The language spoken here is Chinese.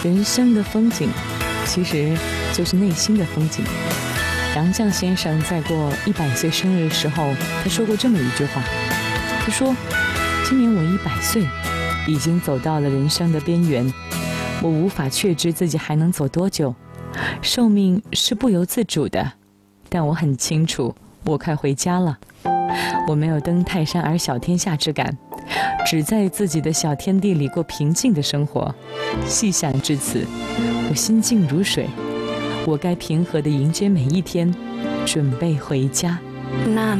人生的风景其实就是内心的风景。杨绛先生在过100岁生日的时候，他说过这么一句话，他说：今年我100岁，已经走到了人生的边缘，我无法确知自己还能走多久，寿命是不由自主的，但我很清楚我快回家了。我没有登泰山而小天下之感，只在自己的小天地里过平静的生活。细想至此，我心静如水，我该平和地迎接每一天，准备回家。 那